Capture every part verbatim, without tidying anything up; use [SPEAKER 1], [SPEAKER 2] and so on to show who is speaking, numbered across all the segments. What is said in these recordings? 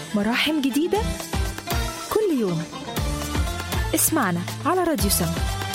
[SPEAKER 1] مراحم جديدة كل يوم. اسمعنا على راديو سما.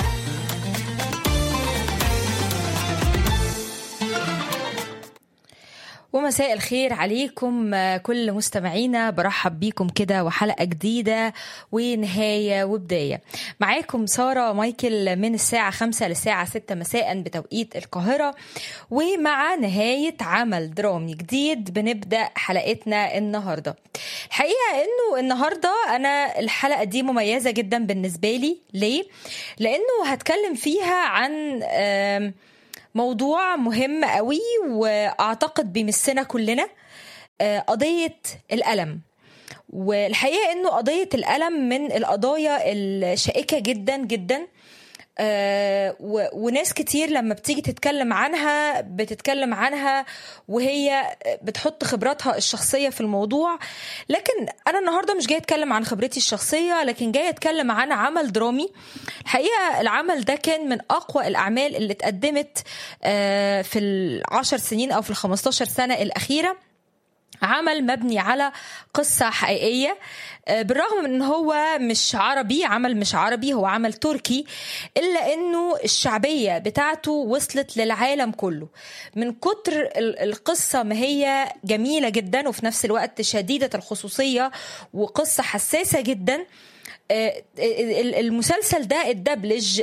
[SPEAKER 1] ومساء الخير عليكم كل مستمعينا، برحب بيكم كده وحلقة جديدة ونهاية وبداية. معاكم سارة مايكل من الساعة خمسة للساعة ستة مساء بتوقيت القاهرة، ومع نهاية عمل درامي جديد بنبدأ حلقتنا النهاردة. الحقيقة انه النهاردة انا الحلقة دي مميزة جدا بالنسبة لي. ليه؟ لانه هتكلم فيها عن موضوع مهم قوي واعتقد بيمسنا كلنا، قضية الألم. والحقيقة انه قضية الألم من القضايا الشائكة جدا جدا، آه وناس كتير لما بتيجي تتكلم عنها بتتكلم عنها وهي بتحط خبراتها الشخصية في الموضوع. لكن أنا النهاردة مش جاي أتكلم عن خبرتي الشخصية، لكن جاي أتكلم عن عمل درامي. الحقيقة العمل ده كان من أقوى الأعمال اللي اتقدمت آه في العشر سنين أو في الخمستاشر سنة الأخيرة. عمل مبني على قصة حقيقية، بالرغم من ان هو مش عربي، عمل مش عربي، هو عمل تركي، الا انه الشعبية بتاعته وصلت للعالم كله من كتر القصة ما هي جميلة جدا وفي نفس الوقت شديدة الخصوصية وقصة حساسة جدا. المسلسل ده الدبلج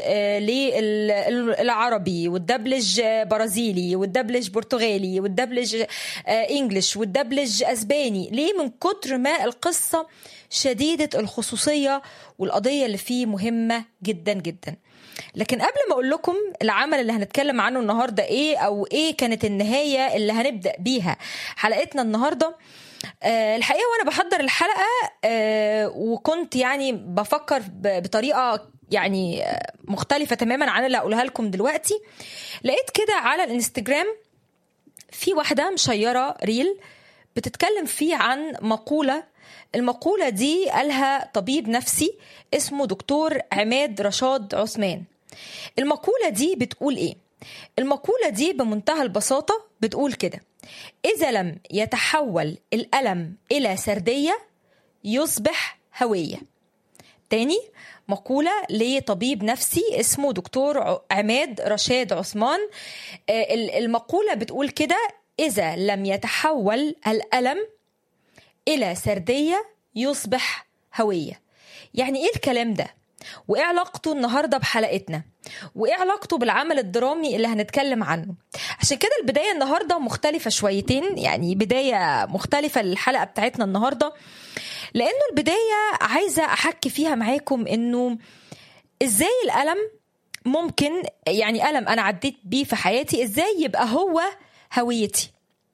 [SPEAKER 1] للعربي والدبلج برازيلي والدبلج برتغالي والدبلج انجليش والدبلج اسباني. ليه؟ من كتر ما القصة شديدة الخصوصية والقضية اللي فيه مهمة جدا جدا. لكن قبل ما اقول لكم العمل اللي هنتكلم عنه النهاردة ايه او ايه كانت النهاية اللي هنبدأ بيها حلقتنا النهاردة، أه الحقيقة وانا بحضر الحلقة أه وكنت يعني بفكر بطريقة يعني مختلفة تماما عن اللي اقولها لكم دلوقتي، لقيت كده على الانستجرام في واحدة مشيرة ريل بتتكلم فيه عن مقولة. المقولة دي قالها طبيب نفسي اسمه دكتور عماد رشاد عثمان. المقولة دي بتقول ايه؟ المقولة دي بمنتهى البساطة بتقول كده: إذا لم يتحول الألم إلى سردية يصبح هوية. تاني، مقولة لطبيب نفسي اسمه دكتور عماد رشاد عثمان. المقولة بتقول كده: إذا لم يتحول الألم إلى سردية يصبح هوية. يعني إيه الكلام ده؟ وإيه علاقته النهاردة بحلقتنا؟ وإيه علاقته بالعمل الدرامي اللي هنتكلم عنه؟ عشان كده البداية النهاردة مختلفة شويتين، يعني بداية مختلفة للحلقة بتاعتنا النهاردة، لأنه البداية عايزة أحكي فيها معاكم إنه إزاي الألم ممكن، يعني ألم أنا عديت بيه في حياتي، إزاي يبقى هو هويتي،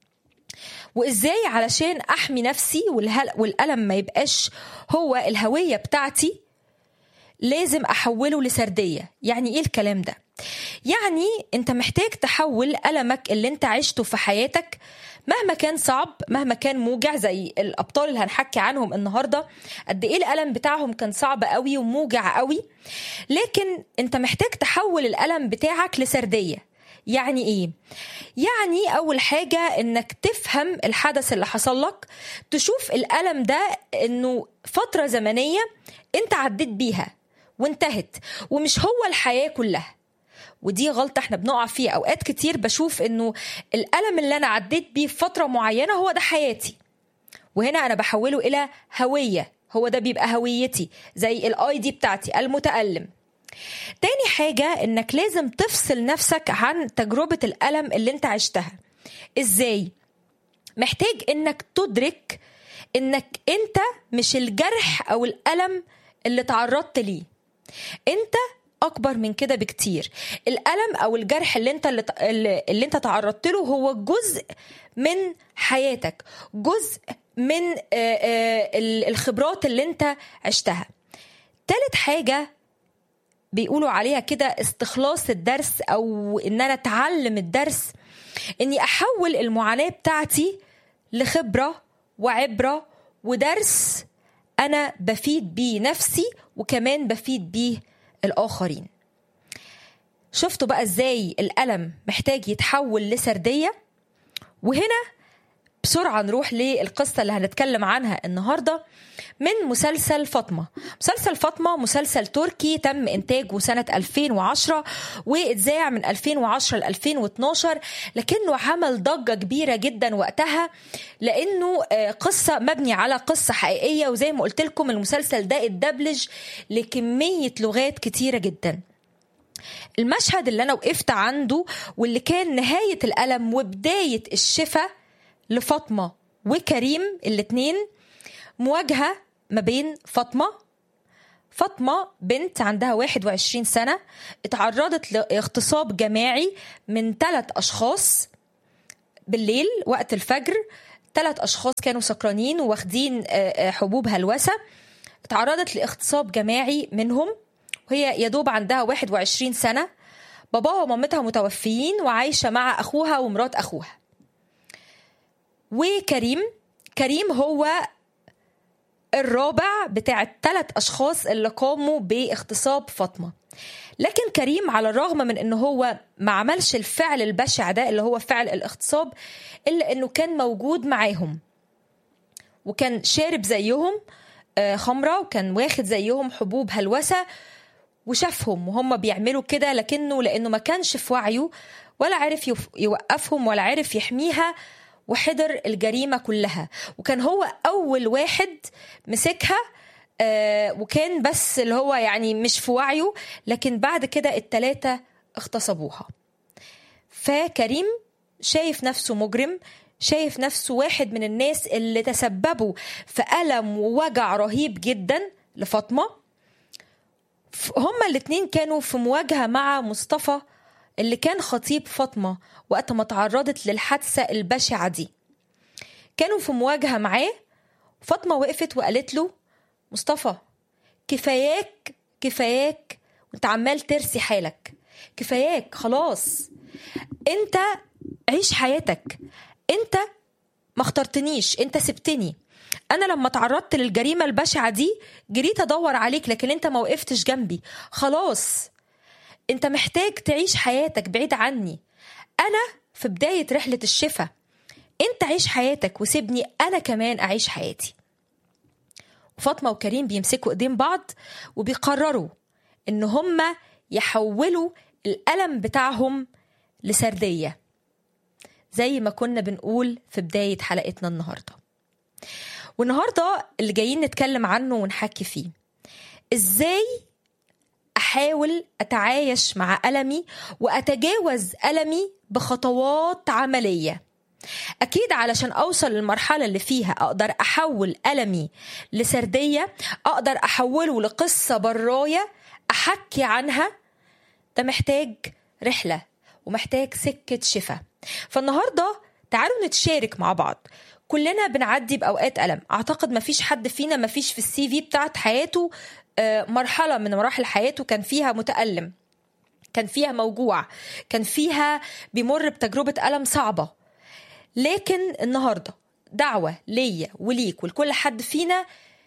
[SPEAKER 1] وإزاي علشان أحمي نفسي والألم ما يبقاش هو الهوية بتاعتي لازم أحوله لسردية. يعني إيه الكلام ده؟ يعني أنت محتاج تحول ألمك اللي أنت عشته في حياتك مهما كان صعب، مهما كان موجع، زي الأبطال اللي هنحكي عنهم النهاردة قد إيه الألم بتاعهم كان صعب قوي وموجع قوي، لكن أنت محتاج تحول الألم بتاعك لسردية. يعني إيه؟ يعني أول حاجة إنك تفهم الحدث اللي حصل لك، تشوف الألم ده إنه فترة زمنية أنت عديت بيها وانتهت ومش هو الحياة كلها. ودي غلطة احنا بنقع فيها أوقات كتير، بشوف إنه الألم اللي أنا عديت بيه في فترة معينة هو ده حياتي، وهنا أنا بحوله إلى هوية، هو ده بيبقى هويتي، زي الآي دي بتاعتي المتألم. تاني حاجة إنك لازم تفصل نفسك عن تجربة الألم اللي انت عشتها. إزاي؟ محتاج إنك تدرك إنك انت مش الجرح أو الألم اللي تعرضت ليه، انت أكبر من كده بكتير. الألم أو الجرح اللي انت اللي, اللي انت تعرضت له هو جزء من حياتك، جزء من الخبرات اللي انت عشتها. تالت حاجة بيقولوا عليها كده استخلاص الدرس، أو إن أنا أتعلم الدرس، إني أحول المعاناة بتاعتي لخبرة وعبرة ودرس أنا بفيد بيه نفسي وكمان بفيد بيه الآخرين. شفتوا بقى إزاي الألم محتاج يتحول لسردية؟ وهنا بسرعة نروح للقصة اللي هنتكلم عنها النهاردة من مسلسل فاطمة. مسلسل فاطمة مسلسل تركي تم إنتاجه سنة ألفين وعشرة واتذاع من ألفين وعشرة ل ألفين واثناشر، لكنه عمل ضجة كبيرة جدا وقتها لأنه قصة مبني على قصة حقيقية، وزي ما قلت لكم المسلسل ده اتدبلج لكمية لغات كتيرة جدا. المشهد اللي أنا وقفت عنده واللي كان نهاية الألم وبداية الشفاء لفاطمة وكريم الاتنين، مواجهة ما بين فاطمة فاطمة بنت عندها واحد وعشرين سنة اتعرضت لاغتصاب جماعي من ثلاث أشخاص بالليل وقت الفجر. ثلاث أشخاص كانوا سكرانين واخدين حبوب هلوسة، اتعرضت لاغتصاب جماعي منهم وهي يدوب عندها واحد وعشرين سنة. باباها ومامتها متوفيين وعايشة مع أخوها ومرات أخوها. وكريم كريم هو الرابع بتاع الثلاث أشخاص اللي قاموا باغتصاب فاطمة. لكن كريم على الرغم من أنه هو ما عملش الفعل البشع ده اللي هو فعل الاغتصاب، إلا أنه كان موجود معاهم وكان شارب زيهم خمرة وكان واخد زيهم حبوب هلوسة وشافهم وهم بيعملوا كده، لكنه لأنه ما كانش في وعيه ولا عرف يوقفهم ولا عرف يحميها وحضر الجريمة كلها. وكان هو أول واحد مسكها آه وكان بس اللي هو يعني مش في وعيه، لكن بعد كده التلاتة اغتصبوها. فكريم شايف نفسه مجرم، شايف نفسه واحد من الناس اللي تسببوا في ألم ووجع رهيب جدا لفاطمة. هما الاتنين كانوا في مواجهة مع مصطفى اللي كان خطيب فاطمة وقت ما تعرضت للحادثة البشعة دي. كانوا في مواجهة معاه. فاطمة وقفت وقالت له مصطفى كفاياك كفاياك وانت عمال ترسي حالك، كفاياك خلاص، انت عيش حياتك، انت ما اخترتنيش، انت سبتني. انا لما تعرضت للجريمة البشعة دي جريت ادور عليك لكن انت ما وقفتش جنبي، خلاص انت محتاج تعيش حياتك بعيد عني. انا في بداية رحلة الشفاء، انت عيش حياتك وسيبني انا كمان اعيش حياتي. وفاطمة وكريم بيمسكوا ايدين بعض وبيقرروا ان هما يحولوا الألم بتاعهم لسردية، زي ما كنا بنقول في بداية حلقتنا النهاردة. والنهاردة اللي جايين نتكلم عنه ونحكي فيه ازاي أحاول أتعايش مع ألمي وأتجاوز ألمي بخطوات عملية. أكيد علشان أوصل للمرحلة اللي فيها أقدر أحول ألمي لسردية، أقدر أحوله لقصة براية أحكي عنها، ده محتاج رحلة ومحتاج سكة شفاء. فالنهاردة تعالوا نتشارك مع بعض. كلنا بنعدي بأوقات ألم، أعتقد مفيش حد فينا مفيش في السي في بتاعت حياته مرحلة من مراحل حياته كان فيها متألم، كان فيها موجوع، كان فيها بيمر بتجربة ألم صعبة. لكن النهاردة دعوة ليا وليك ولكل حد فينا،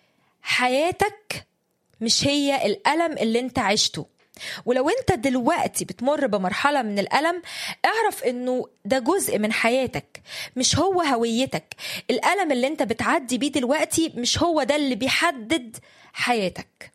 [SPEAKER 1] حياتك مش هي الألم اللي انت عشته. ولو انت دلوقتي بتمر بمرحلة من الألم، اعرف انه ده جزء من حياتك، مش هو هويتك. الألم اللي انت بتعدي بيه دلوقتي مش هو ده اللي بيحدد حياتك.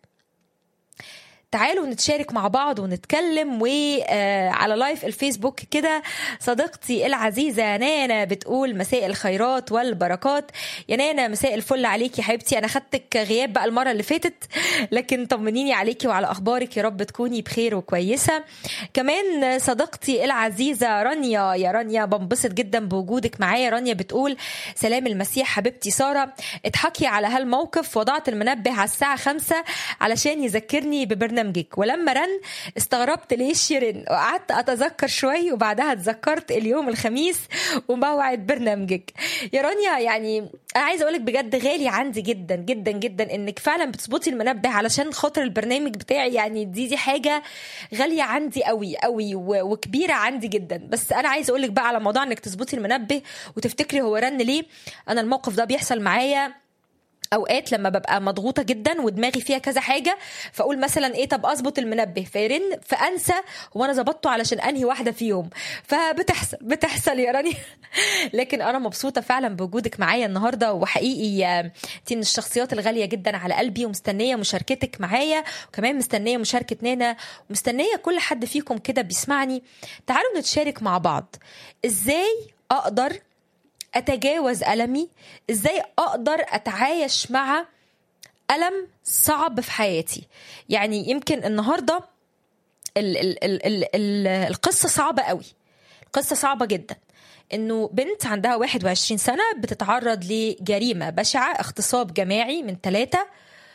[SPEAKER 1] تعالوا نتشارك مع بعض ونتكلم. وعلى لايف الفيسبوك كده صديقتي العزيزة نانا بتقول مساء الخيرات والبركات. يا نانا مساء الفل عليكي حبيبتي، أنا خدتك غياب بقى المرة اللي فاتت، لكن طمنيني عليكي وعلى أخبارك، يا رب تكوني بخير وكويسة. كمان صديقتي العزيزة رانيا، يا رانيا بنبسط جدا بوجودك معايا. رانيا بتقول سلام المسيح حبيبتي سارة، اضحكي على هالموقف، وضعت المنبه على الساعة خمسة علشان يذكرني ببرنامج برنامجك، ولما رن استغربت ليش يرن، وقعدت أتذكر شوي وبعدها تذكرت اليوم الخميس وموعد برنامجك. يا رانيا يعني أنا عايزة أقولك بجد غالي عندي جدا جدا جدا إنك فعلا بتظبطي المنبه علشان خاطر البرنامج بتاعي، يعني دي دي حاجة غالية عندي قوي قوي وكبيرة عندي جدا. بس أنا عايزة أقولك بقى على موضوع إنك تظبطي المنبه وتفتكري هو رن ليه. أنا الموقف ده بيحصل معايا اوقات لما ببقى مضغوطه جدا ودماغي فيها كذا حاجه، فاقول مثلا ايه طب اظبط المنبه فيرن، فانسى هو انا ظبطته علشان انهي واحده فيهم. فبتحصل بتحصل يا راني. لكن انا مبسوطه فعلا بوجودك معايا النهارده، وحقيقي انت من الشخصيات الغاليه جدا على قلبي، ومستنيه مشاركتك معايا، وكمان مستنيه مشاركه نانا، ومستنيه كل حد فيكم كده بيسمعني. تعالوا نتشارك مع بعض ازاي اقدر أتجاوز ألمي، إزاي أقدر أتعايش مع ألم صعب في حياتي. يعني يمكن النهاردة ال ال ال ال ال القصة صعبة قوي، القصة صعبة جدا، إنه بنت عندها واحد وعشرين سنة بتتعرض لجريمة بشعة، اغتصاب جماعي من ثلاثة،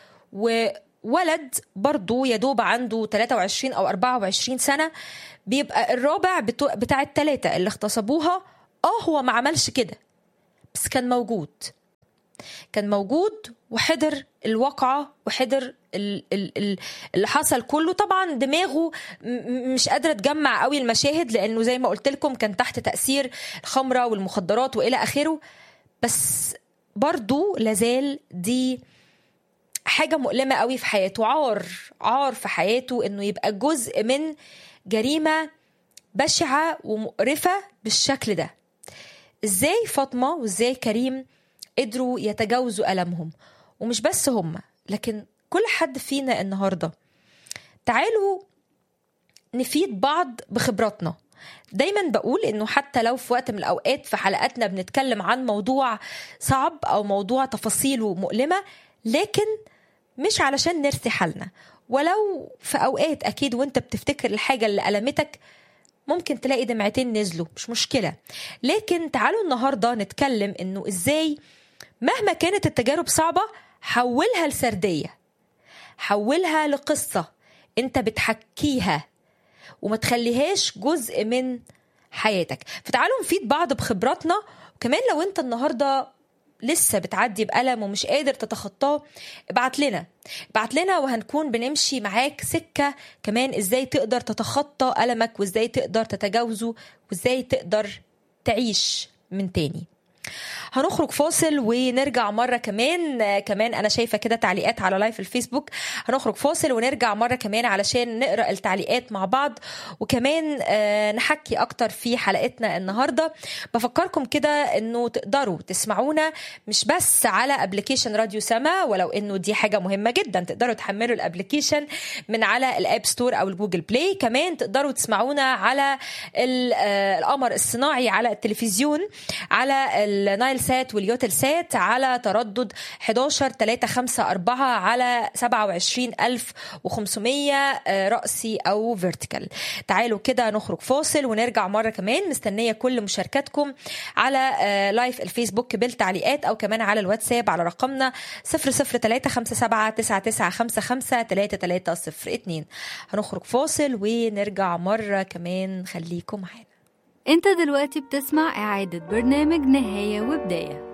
[SPEAKER 1] وولد برضو يدوب عنده ثلاثة وعشرين أو أربعة وعشرين سنة بيبقى الرابع بتاع الثلاثة اللي اغتصبوها. آه هو ما عملش كده، بس كان موجود، كان موجود وحضر الواقعة وحضر اللي حصل كله. طبعا دماغه مش قادرة تجمع قوي المشاهد، لأنه زي ما قلت لكم كان تحت تأثير الخمرة والمخدرات وإلى آخره، بس برضو لازال دي حاجة مؤلمة قوي في حياته، عار عار في حياته إنه يبقى جزء من جريمة بشعة ومقرفة بالشكل ده. ازاي فاطمة وازاي كريم قدروا يتجاوزوا ألمهم؟ ومش بس هم، لكن كل حد فينا النهاردة. تعالوا نفيد بعض بخبراتنا. دايما بقول انه حتى لو في وقت من الأوقات في حلقاتنا بنتكلم عن موضوع صعب أو موضوع تفاصيله مؤلمة، لكن مش علشان نرثي حالنا، ولو في أوقات أكيد وانت بتفتكر الحاجة اللي ألمتك ممكن تلاقي دمعتين نزلوا، مش مشكلة. لكن تعالوا النهاردة نتكلم انه ازاي مهما كانت التجارب صعبة حولها لسردية، حولها لقصة انت بتحكيها وما تخليهاش جزء من حياتك. فتعالوا نفيد بعض بخبراتنا. وكمان لو انت النهاردة لسه بتعدي بألم ومش قادر تتخطاه، ابعت لنا ابعت لنا وهنكون بنمشي معاك سكة كمان ازاي تقدر تتخطى ألمك، وازاي تقدر تتجاوزه، وازاي تقدر تعيش من تاني. هنخرج فاصل ونرجع مرة كمان. كمان أنا شايفة كده تعليقات على لايف الفيسبوك. هنخرج فاصل ونرجع مرة كمان علشان نقرأ التعليقات مع بعض، وكمان نحكي أكتر في حلقتنا النهاردة. بفكركم كده أنه تقدروا تسمعونا مش بس على أبليكيشن راديو سما، ولو أنه دي حاجة مهمة جدا تقدروا تحملوا الأبليكيشن من على الأب ستور أو الجوجل بلاي. كمان تقدروا تسمعونا على القمر الصناعي على التلفزيون، على النايل سات واليوتل سات على تردد أحد عشر ثلاثة خمسة أربعة على سبعة وعشرين ألف وخمسمية رأسي أو فيرتيكال. تعالوا كده نخرج فاصل ونرجع مرة كمان. مستنية كل مشاركاتكم على لايف الفيسبوك بالتعليقات، أو كمان على الواتساب على رقمنا صفر صفر ثلاثة خمسة سبعة تسعة تسعة خمسة خمسة ثلاثة ثلاثة صفر اثنين. هنخرج فاصل ونرجع مرة كمان، خليكم معانا.
[SPEAKER 2] انت دلوقتي بتسمع إعادة برنامج نهاية وبداية.